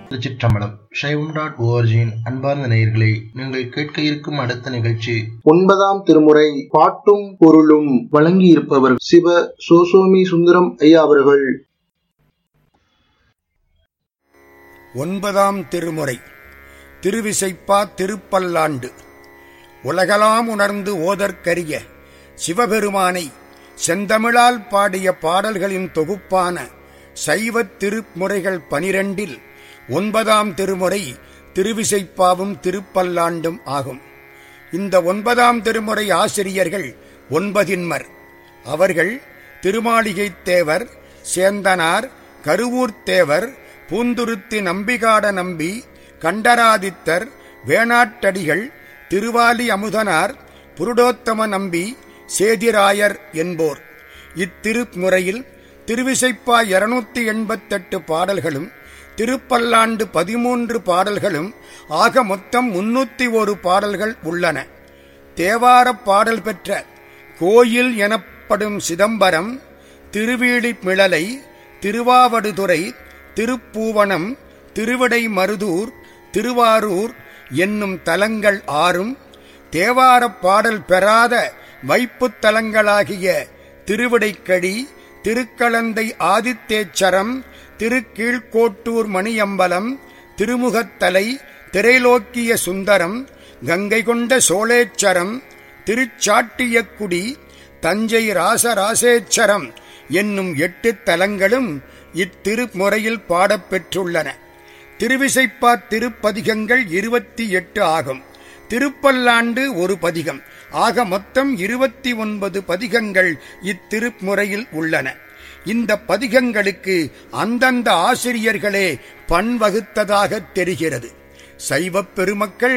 திருச்சிற்றம்பலம். சைவம்.org-இன் அன்பார்ந்த நேயர்களே, நீங்கள் கேட்க இருக்கும் அடுத்த நிகழ்ச்சி 9ஆம் திருமுறை பாட்டும் பொருளும். வழங்கியிருப்பவர் சிவ சோசோமி சுந்தரம் ஐயா அவர்கள். 9ஆம் திருமுறை திருவிசைப்பா திருப்பல்லாண்டு. உலகலாம் உணர்ந்து ஓதற்கரிய சிவபெருமானை செந்தமிழால் பாடிய பாடல்களின் தொகுப்பான சைவத் திருமுறைகள் 12இல் 9ஆம் திருமுறை திருவிசைப்பாவும் திருப்பல்லாண்டும் ஆகும். இந்த 9ஆம் திருமுறை ஆசிரியர்கள் 9ன்மர். அவர்கள் திருமாளிகைத் தேவர், சேந்தனார், கருவூர்த் தேவர், பூந்துருத்தி நம்பிகாட நம்பி, கண்டராதித்தர், வேணாட்டடிகள், திருவாலி அமுதனார், புருடோத்தம நம்பி, சேதிராயர் என்போர். இத்திருமுறையில் திருவிசைப்பா 288 பாடல்களும் திருப்பல்லாண்டு 13 பாடல்களும் ஆக மொத்தம் 301 பாடல்கள் உள்ளன. தேவாரப் பாடல் பெற்ற கோயில் எனப்படும் சிதம்பரம், திருவீழிமிழலை, திருவாவடுதுறை, திருப்பூவனம், திருவிடை மருதூர், திருவாரூர் என்னும் தலங்கள் 6ம், தேவாரப் பாடல் பெறாத வைப்புத் தலங்களாகிய திருவிடைக்கழி, திருக்களந்தை ஆதித்தேச்சரம், திருக்கீழ்கோட்டூர் மணியம்பலம், திருமுகத்தலை, திரைலோக்கிய சுந்தரம், கங்கை கொண்ட சோழேச்சரம், திருச்சாட்டியக்குடி, தஞ்சை ராசராசேச்சரம் என்னும் 8 தலங்களும் இத்திருமுறையில் பாடப்பெற்றுள்ளன. திருவிசைப்பா திருப்பதிகங்கள் 28 ஆகும். திருப்பல்லாண்டு ஒரு பதிகம். ஆக மொத்தம் 29 பதிகங்கள் இத்திருமுறையில் உள்ளன. இந்த பதிகங்களுக்கு அந்தந்த ஆசிரியர்களே பண்வகுத்ததாக தெரிகிறது. சைவப் பெருமக்கள்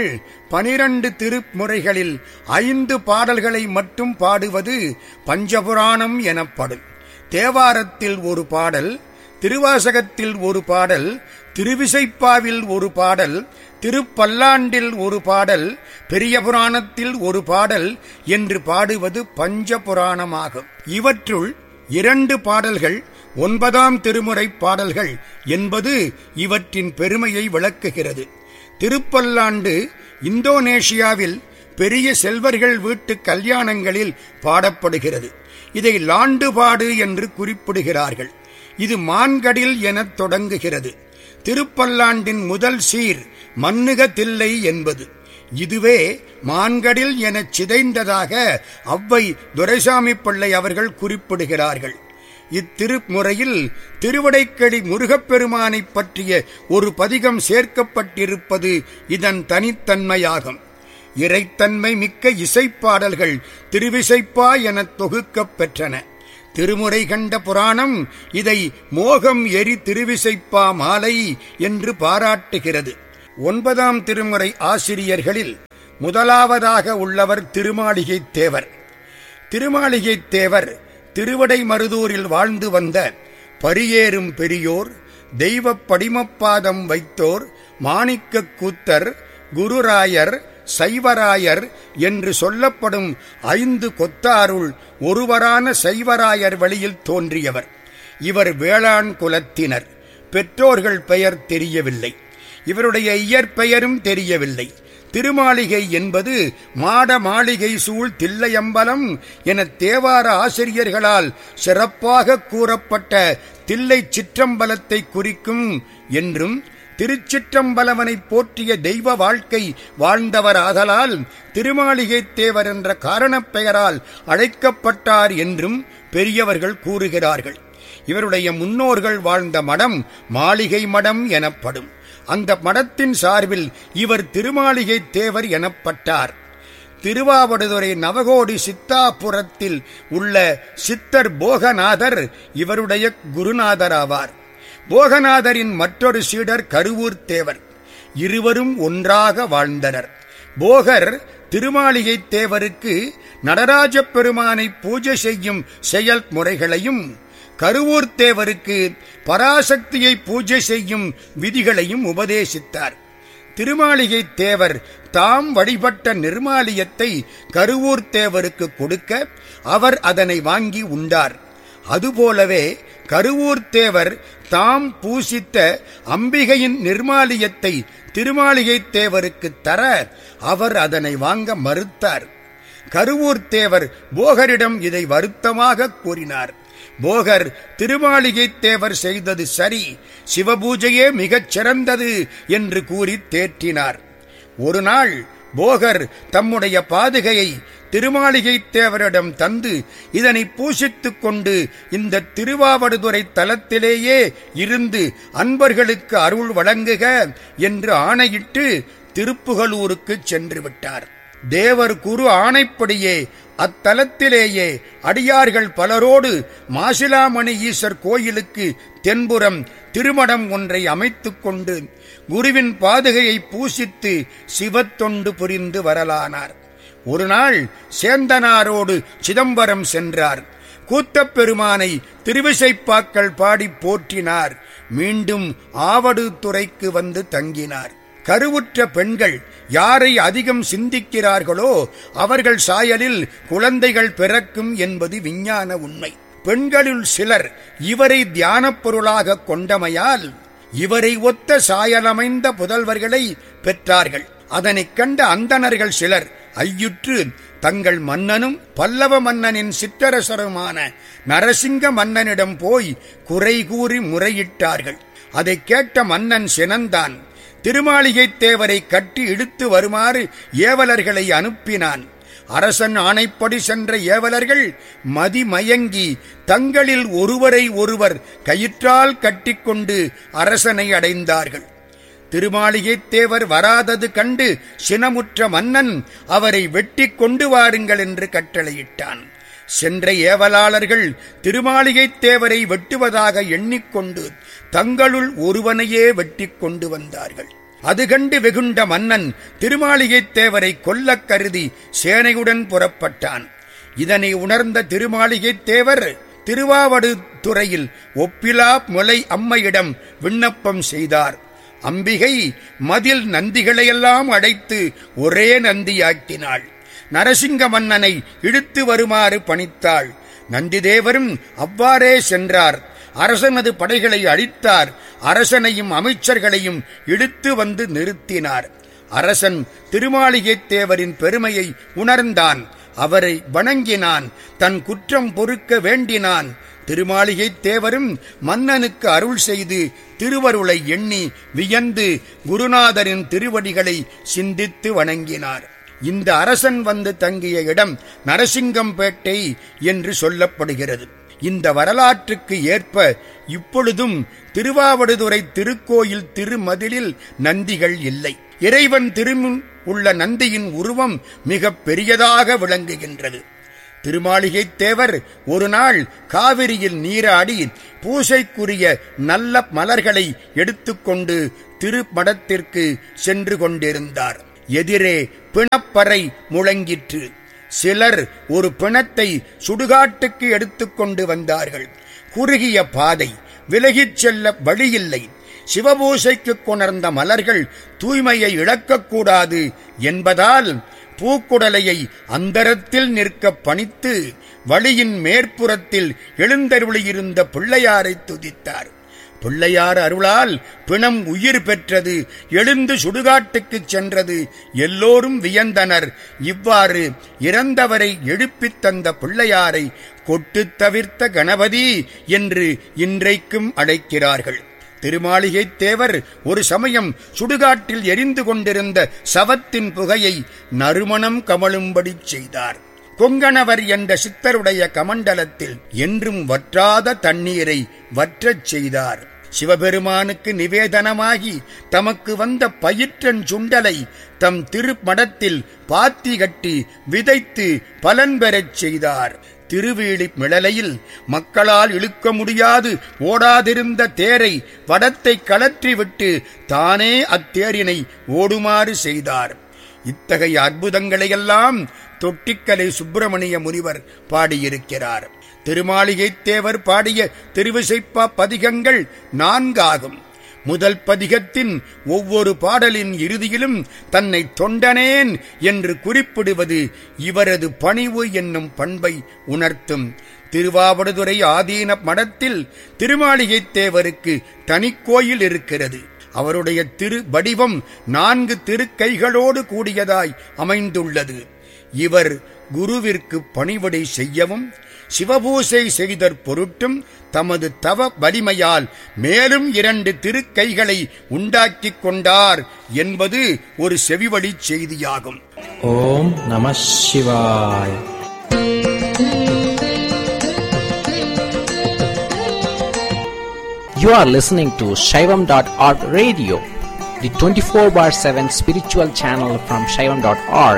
12 திருமுறைகளில் 5 பாடல்களை மட்டும் பாடுவது பஞ்சபுராணம் எனப்படும். தேவாரத்தில் ஒரு பாடல், திருவாசகத்தில் ஒரு பாடல், திருவிசைப்பாவில் ஒரு பாடல், திருப்பல்லாண்டில் ஒரு பாடல், பெரிய புராணத்தில் ஒரு பாடல் என்று பாடுவது பஞ்சபுராணமாகும். இவற்றுள் 2 பாடல்கள் 9ஆம் திருமுறை பாடல்கள் என்பது இவற்றின் பெருமையை விளக்குகிறது. திருப்பல்லாண்டு இந்தோனேஷியாவில் பெரிய செல்வர்கள் வீட்டு கல்யாணங்களில் பாடப்படுகிறது. இதை லாண்டுபாடு என்று குறிப்பிடுகிறார்கள். இது மான்கடில் எனத் தொடங்குகிறது. திருப்பல்லாண்டின் முதல் சீர் மன்னுக தில்லை என்பது. இதுவே மான்கடில் எனச் சிதைந்ததாக அவ்வை துரைசாமி பிள்ளை அவர்கள் குறிப்பிடுகிறார்கள். இத்திருமுறையில் திருவிடைக்கழி முருகப்பெருமானைப் பற்றிய ஒரு பதிகம் சேர்க்கப்பட்டிருப்பது இதன் தனித்தன்மையாகும். இறைத்தன்மை மிக்க இசைப்பாடல்கள் திருவிசைப்பா எனத் தொகுக்கப் பெற்றன. திருமுறை கண்ட புராணம் இதை மோகம் எரி திருவிசைப்பா மாலை என்று பாராட்டுகிறது. 9ஆம் திருமுறை ஆசிரியர்களில் முதலாவதாக உள்ளவர் திருமாளிகைத் தேவர். திருமாளிகைத் தேவர் திருவிடை மருதூரில் வாழ்ந்து வந்த பரியேறும் பெரியோர், தெய்வப் படிமப்பாதம் வைத்தோர், மாணிக்கக் கூத்தர், குருராயர், சைவராயர் என்று சொல்லப்படும் 5 கொத்தாருள் ஒருவரான சைவராயர் வழியில் தோன்றியவர். இவர் வேளாண் குலத்தினர். பெற்றோர்கள் பெயர் தெரியவில்லை. இவருடைய இயற்பெயரும் தெரியவில்லை. திருமாளிகை என்பது மாட மாளிகை சூழ் தில்லையம்பலம் என தேவார ஆசிரியர்களால் சிறப்பாக கூறப்பட்ட தில்லை சிற்றம்பலத்தை குறிக்கும் என்றும், திருச்சிற்றம்பலவனை போற்றிய தெய்வ வாழ்க்கை வாழ்ந்தவர் ஆதலால் திருமாளிகைத் தேவர் என்ற காரணப் பெயரால் அழைக்கப்பட்டார் என்றும் பெரியவர்கள் கூறுகிறார்கள். இவருடைய முன்னோர்கள் வாழ்ந்த மடம் மாளிகை மடம் எனப்படும். அந்த மடத்தின் சார்பில் இவர் திருமாளிகைத் தேவர் எனப்பட்டார். திருவாவடுதுறை நவகோடி சித்தாபுரத்தில் உள்ள சித்தர் போகநாதர் இவருடைய குருநாதராவார். போகநாதரின் மற்றொரு சீடர் கருவூர்த் தேவர். இருவரும் ஒன்றாக வாழ்ந்தனர். போகர் திருமாளிகைத் தேவருக்கு நடராஜப் பெருமானை பூஜை செய்யும் செயல்முறைகளையும், கருவூர்த் தேவருக்கு பராசக்தியை பூஜை செய்யும் விதிகளையும் உபதேசித்தார். திருமாளிகைத் தேவர் தாம் வழிபட்ட நிர்மாலியத்தை கருவூர்த் தேவருக்கு கொடுக்க அவர் அதனை வாங்கி உண்டார். அதுபோலவே கருவூர் தேவர் தாம் பூசித்த அம்பிகையின் நிர்மாலியத்தை திருமாளிகை தேவருக்கு தர அவர் அதனை வாங்க மறுத்தார். கருவூர் தேவர் போகரிடம் இதை வருத்தமாக கூறினார். போகர் திருமாளிகை தேவர் செய்தது சரி, சிவபூஜையே மிகச் சிறந்தது என்று கூறி தேற்றினார். ஒரு நாள் போகர் தம்முடைய பாதுகையை திருமாளிகை தேவரிடம் தந்து இதனை பூசித்துக் கொண்டு இந்த திருவாவடுதுறை தலத்திலேயே இருந்து அன்பர்களுக்கு அருள் வழங்குக என்று ஆணையிட்டு திருப்புகலூருக்கு சென்று விட்டார். தேவர் குரு ஆணைப்படியே அத்தலத்திலேயே அடியார்கள் பலரோடு மாசிலாமணி ஈசர் கோயிலுக்கு தென்புறம் திருமடம் ஒன்றை அமைத்துக் கொண்டு குருவின் பாதுகையை பூசித்து சிவத்தொண்டு புரிந்து வரலானார். ஒரு நாள் சேந்தனாரோடு சிதம்பரம் சென்றார். கூத்தப்பெருமானை திருவிசைப்பாக்கள் பாடி போற்றினார். மீண்டும் ஆவடுதுறைக்கு வந்து தங்கினார். கருவுற்ற பெண்கள் யாரை அதிகம் சிந்திக்கிறார்களோ அவர்கள் சாயலில் குழந்தைகள் பிறக்கும் என்பது விஞ்ஞான உண்மை. பெண்களுள் சிலர் இவரை தியானப் பொருளாக கொண்டமையால் இவரை ஒத்த சாயலமைந்த புதல்வர்களை பெற்றார்கள். அதனைக் கண்ட அந்தணர்கள் சிலர் ஐயுற்று தங்கள் மன்னனும் பல்லவ மன்னனின் சிற்றரசருமான நரசிங்க மன்னனிடம் போய் குறை கூறி முறையிட்டார்கள். அதை கேட்ட மன்னன் சினந்தான். திருமாளிகை தேவரை கட்டி இழுத்து வருமாறு ஏவலர்களை அனுப்பினான். அரசன் ஆணைப்படி சென்ற ஏவலர்கள் மதிமயங்கி தங்களில் ஒருவரை ஒருவர் கயிற்றால் கட்டிக்கொண்டு அரசனை அடைந்தார்கள். திருமாளிகை தேவர் வராதது கண்டு சினமுற்ற மன்னன் அவரை வெட்டி கொண்டு வாருங்கள் என்று கட்டளையிட்டான். சென்ற ஏவலாளர்கள் திருமாளிகை தேவரை வெட்டுவதாக எண்ணிக்கொண்டு தங்களுள் ஒருவனையே வெட்டி கொண்டு வந்தார்கள். அது கண்டு வெகுண்ட மன்னன் திருமாளிகை தேவரை கொல்லக் கருதி சேனையுடன் புறப்பட்டான். இதனை உணர்ந்த திருமாளிகை தேவர் திருவாவடுதுறையில் ஒப்பிலா முலை அம்மையிடம் விண்ணப்பம் செய்தார். அம்பிகை மதில் நந்திகளையெல்லாம் அடைத்து ஒரே நந்தியாக்கினாள். நரசிங்க மன்னனை இழுத்து வருமாறு பணித்தாள். நந்திதேவரும் அவ்வாறே சென்றார். அரசனது படைகளை அழித்தார். அரசனையும் அமைச்சர்களையும் இழுத்து வந்து நிறுத்தினார். அரசன் திருமாளிகை தேவரின் பெருமையை உணர்ந்தான். அவரை வணங்கினான். தன் குற்றம் பொறுக்க வேண்டினான். திருமாளிகை தேவரும் மன்னனுக்கு அருள் செய்து திருவருளை எண்ணி வியந்து குருநாதரின் திருவடிகளை சிந்தித்து வணங்கினார். இந்த அரசன் வந்து தங்கிய இடம் நரசிங்கம்பேட்டை என்று சொல்லப்படுகிறது. இந்த வரலாற்றுக்கு ஏற்ப இப்பொழுதும் திருவாவடுதுறை திருக்கோயில் திருமதிலில் நந்திகள் இல்லை. இறைவன் திருமுன் உள்ள நந்தியின் உருவம் மிக பெரியதாக விளங்குகின்றது. திருமாளிகை தேவர் ஒரு நாள் காவிரியில் நீராடி பூசைக்குரிய நல்ல மலர்களை எடுத்துக்கொண்டு திருமடத்திற்கு சென்று கொண்டிருந்தார். எதிரே பிணப்பறை முழங்கிற்று. சிலர் ஒரு பிணத்தை சுடுகாட்டுக்கு எடுத்துக்கொண்டு வந்தார்கள். குறுகிய பாதை, விலகிச் செல்ல வழியில்லை. சிவபூசைக்கு கொணர்ந்த மலர்கள் தூய்மையை இழக்கக்கூடாது என்பதால் பூக்குடலையை அந்தரத்தில் நிற்க பணித்து வழியின் மேற்புறத்தில் எழுந்தருளியிருந்த பிள்ளையாரை துதித்தார். பிள்ளையார் அருளால் பிணம் உயிர் பெற்றது, எழுந்து சுடுகாட்டுக்குச் சென்றது. எல்லோரும் வியந்தனர். இவ்வாறு இறந்தவரை எழுப்பித் தந்த பிள்ளையாரை கொட்டு தவிர்த்த கணபதி என்று இன்றைக்கும் அழைக்கிறார்கள். திருமாளிகை தேவர் ஒரு சமயம் சுடுகாட்டில் எரிந்து கொண்டிருந்த சவத்தின் புகையை நறுமணம் கமழும்படி செய்தார். கொங்கணவர் என்ற சித்தருடைய கமண்டலத்தில் என்றும் வற்றாத தண்ணீரை வற்றச் செய்தார். சிவபெருமானுக்கு நிவேதனமாகி தமக்கு வந்த பயிற்றன் சுண்டலை தம் திருமடத்தில் பாத்தி கட்டி விதைத்து பலன் பெறச் செய்தார். திருவேலி மிளலையில் மக்களால் இழுக்க முடியாது ஓடாதிருந்த தேரை வடத்தை கழற்றிவிட்டு தானே அத்தேரினை ஓடுமாறு செய்தார். இத்தகைய அற்புதங்களையெல்லாம் தொட்டிக்கலை சுப்பிரமணிய முனிவர் பாடியிருக்கிறார். திருமாளிகை தேவர் பாடிய திருவிசைப்பா பதிகங்கள் 4 ஆகும். முதல் பதிகத்தின் ஒவ்வொரு பாடலின் இறுதியிலும் தன்னை தொண்டனேன் என்று குறிப்பிடுவது இவரது பணிவு என்னும் பண்பை உணர்த்தும். திருவாவடுதுறை ஆதீன மடத்தில் திருமாளிகை தேவருக்கு தனிக்கோயில் இருக்கிறது. அவருடைய திரு வடிவம் 4 திருக்கைகளோடு கூடியதாய் அமைந்துள்ளது. இவர் குருவிற்கு பணிவிடை செய்யவும் சிவபூசை செய்தற் பொருட்டும் தமது தவ வலிமையால் மேலும் 2 திருக்கைகளை உண்டாக்கிக் கொண்டார் என்பது ஒரு செவிவழி செய்தியாகும். ஓம் நம சிவாய. You are listening to Shaivam.org radio, the 24/7 spiritual channel from Shaivam.org.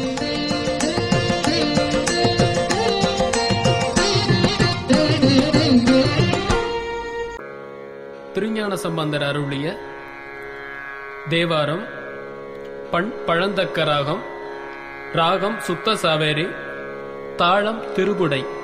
Thirugnana Sambandar அருளிய தேவாரம். பண் பழந்தக்க ராகம், ராகம் சுத்த சாவேரி, தாளம் திருபுடை.